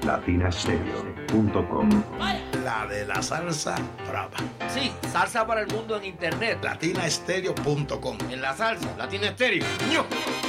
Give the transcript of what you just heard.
latinastereo.com. La de la salsa brava. Sí, salsa para el mundo en internet. latinastereo.com. En la salsa, Latina Estéreo. ¡Ño!